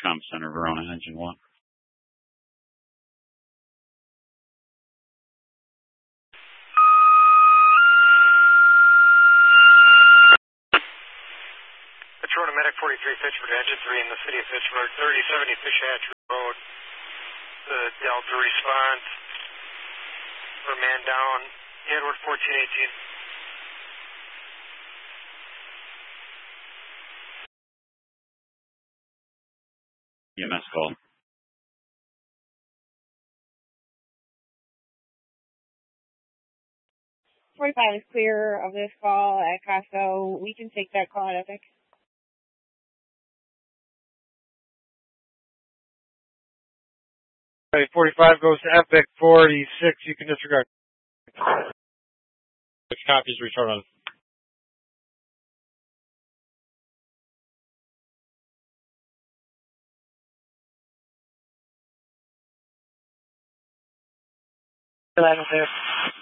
Comm Center, Verona, Engine 1. Verona Medic 43 Fitchburg, Engine 3 in the city of Fitchburg, 3070 Fish Hatch Road. The Delta response for man down, Edward 1418. EMS call. .45 is clear of this call at Costco. We can take that call at Epic. Okay, 45 goes to Epic, 46, you can disregard. Which copies return on? There.